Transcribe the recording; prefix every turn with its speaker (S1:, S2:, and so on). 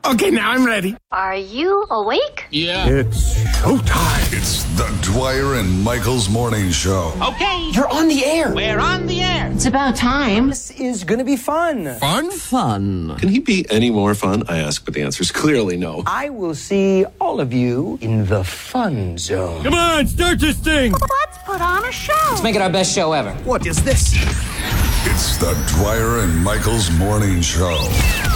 S1: Okay, now I'm ready.
S2: Are you awake?
S1: Yeah.
S3: It's showtime.
S4: It's the Dwyer and Michaels Morning Show.
S5: Okay.
S3: You're on the air.
S5: We're on the air.
S6: It's about time.
S3: This is gonna be fun.
S1: Fun?
S7: Can he be any more fun? I ask, but the answer is clearly no.
S3: I will see all of you in the fun zone.
S1: Come on, start this thing.
S2: Let's put on a show.
S6: Let's make it our best show ever.
S3: What is this?
S4: It's the Dwyer and Michaels Morning Show.